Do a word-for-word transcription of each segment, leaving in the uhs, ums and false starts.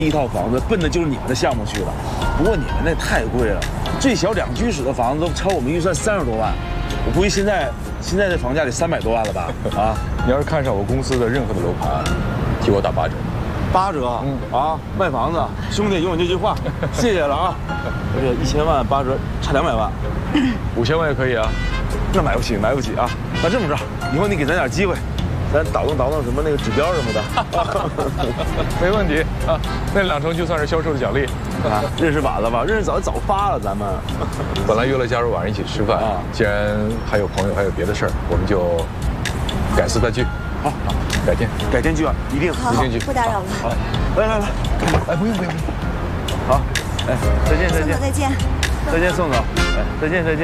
一套房子奔的就是你们的项目去了，不过你们那太贵了，最小两居室的房子都超我们预算三十多万，我估计现在现在这房价得三百多万了吧？啊， 你要是看上我公司的任何的楼盘，替我打八折。 八折？嗯啊，卖房子，兄弟有你这句话，谢谢了啊。而且一千万八折差两百万， 五千万也可以啊。 那买不起，买不起啊。那这么着，以后你给咱点机会。 咱倒腾倒腾什么那个指标什么的， 没问题啊。那两成就算是销售的奖励啊。认识晚了吧？认识早就早发了，咱们。 本来约了佳茹晚上一起吃饭啊，既然还有朋友还有别的事儿，我们就改次再聚。好，好，改天， 改天聚啊，一定， 好， 一定聚。 不打扰了。 好，来来来， 哎，不用不用不用。 好，哎，再见再见再见， 再见宋总，哎，再见再见。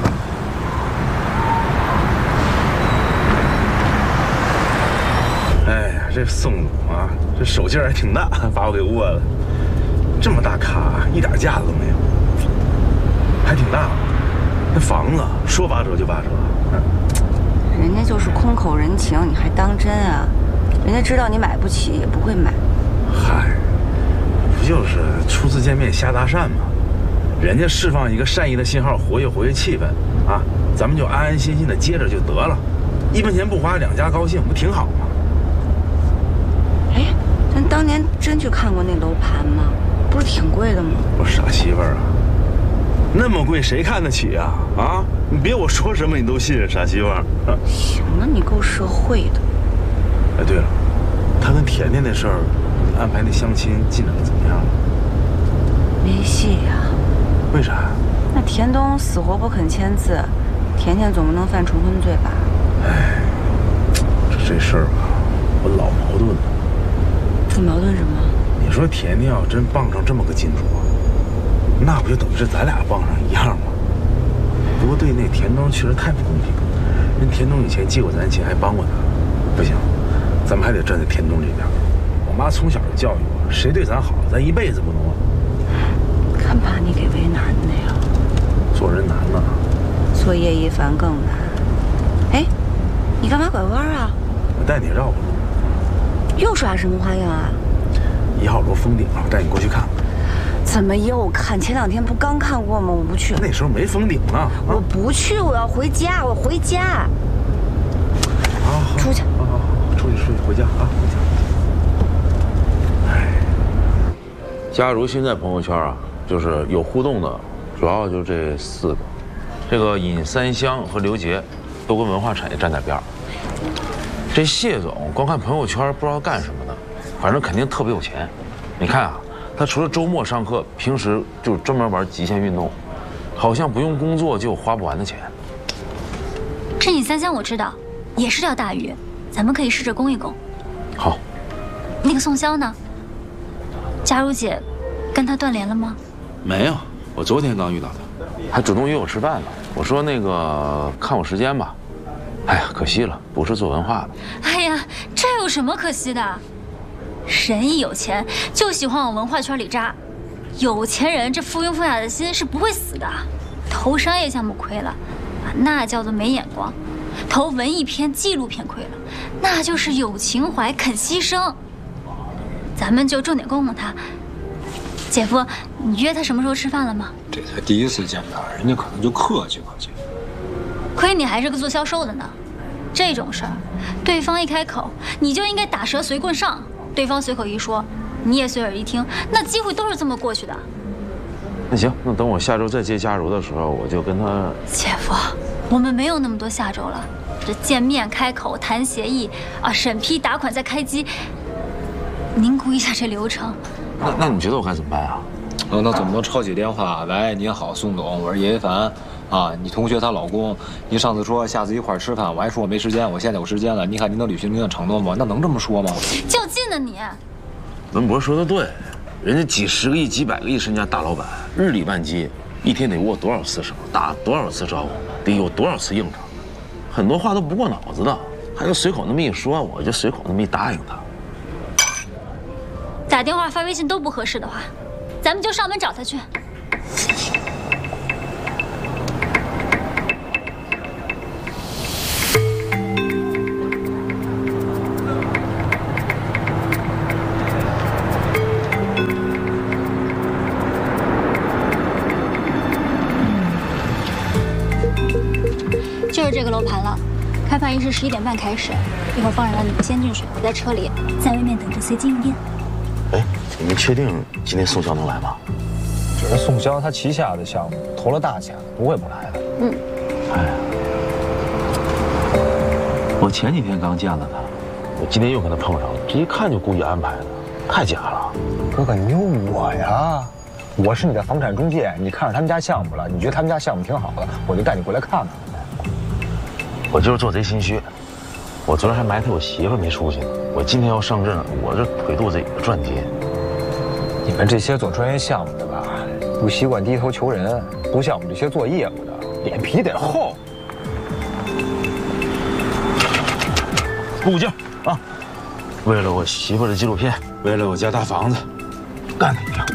哎呀，这宋总啊，这手劲儿还挺大，把我给握了。这么大卡，一点架子都没有，还挺大。那房子说八折就八折，嗯。 人家就是空口人情，你还当真啊？人家知道你买不起，也不会买。 嗨，不就是初次见面瞎搭讪吗？人家释放一个善意的信号，活跃活跃气氛啊，咱们就安安心心的接着就得了，一分钱不花，两家高兴，不挺好吗？ 哎，咱当年真去看过那楼盘吗？不是挺贵的吗？ 我傻媳妇儿啊，那么贵谁看得起啊？啊，你别我说什么你都信，傻媳妇儿。 行了，你够社会的。 哎，对了，他跟甜甜那事儿，你安排那相亲进展怎么样了？ 没戏呀。 为啥？ 那田东死活不肯签字，甜甜总不能犯重婚罪吧？ 哎，这这事儿吧，我老矛盾了。 你矛盾什么？ 你说甜甜要真傍上这么个金主，那不就等于是咱俩傍上一样吗？不过对那田东确实太不公平，人田东以前借过咱钱，还帮过他。不行，咱们还得站在田东这边。我妈从小就教育我，谁对咱好，咱一辈子不能忘。 看把你给为难的呀！ 做人难呐， 做叶一凡更难。哎，你干嘛拐弯啊？ 我带你绕个路。 又耍什么花样啊？ 一号楼封顶了，我带你过去看看。 怎么又看？前两天不刚看过吗？我不去。 那时候没封顶呢。啊、 我不去，我要回家，我回家。 啊，好， 出去。 好好好，出去出去，回家啊，回家。哎，佳茹现在朋友圈啊，就是有互动的，主要就这四个，这个尹三香和刘杰，都跟文化产业沾点边儿。 这谢总光看朋友圈不知道干什么的，反正肯定特别有钱。你看啊，他除了周末上课，平时就专门玩极限运动，好像不用工作就有花不完的钱。 这尹三香我知道，也是条大鱼，咱们可以试着攻一攻。 好。 那个宋潇呢？佳茹姐跟他断联了吗？ 没有，我昨天刚遇到他，还主动约我吃饭呢。我说那个看我时间吧。 哎呀，可惜了，不是做文化的。 哎呀，这有什么可惜的？人一有钱就喜欢往文化圈里扎，有钱人这附庸风雅的心是不会死的。投商业项目亏了，啊，那叫做没眼光；投文艺片、纪录片亏了，那就是有情怀、肯牺牲。咱们就重点供供他。姐夫，你约他什么时候吃饭了吗？ 这才第一次见面，人家可能就客气客气。 亏你还是个做销售的呢，这种事儿，对方一开口，你就应该打蛇随棍上；对方随口一说，你也随耳一听，那机会都是这么过去的。 那行，那等我下周再接佳茹的时候，我就跟他。 姐夫，我们没有那么多下周了，这见面、开口、谈协议啊，审批、打款再开机，您估一下这流程。 那那你觉得我该怎么办啊？ 哦，那怎么能抄起电话？喂，您好，宋总，我是叶一凡。 啊，你同学她老公，您上次说下次一块儿吃饭，我还说我没时间，我现在有时间了。你看您能履行您的承诺吗？那能这么说吗？ 较劲呢你！ 文博说的对，人家几十个亿、几百个亿身家大老板，日理万机，一天得握多少次手，打多少次招呼，得有多少次应酬，很多话都不过脑子的，他就随口那么一说，我就随口那么一答应他。 打电话、发微信都不合适的话，咱们就上门找他去。 楼盘了，开盘仪式十一点半开始，一会儿放人了你们先进去，我在车里，在外面等着随机应变。 哎，你们确定今天宋潇能来吗？ 只是宋潇他旗下的项目投了大钱，不会不来的。 嗯。 哎呀，我前几天刚见了他，我今天又跟他碰上了，这一看就故意安排的，太假了。 哥哥，你有我呀，我是你的房产中介，你看上他们家项目了，你觉得他们家项目挺好的，我就带你过来看看。 我就是做贼心虚，我昨天还埋汰我媳妇没出息呢，我今天要上阵，我这腿肚子也转接。 你们这些做专业项目的吧，不习惯低头求人，不像我们这些做业务的，脸皮得厚。 鼓劲啊！为了我媳妇的纪录片，为了我家大房子，干他一样！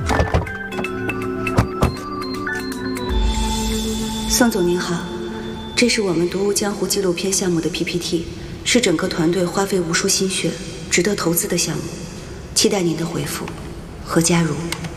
宋总您好，这是我们独舞江湖纪录片项目的 P P T， 是整个团队花费无数心血、值得投资的项目，期待您的回复和加入。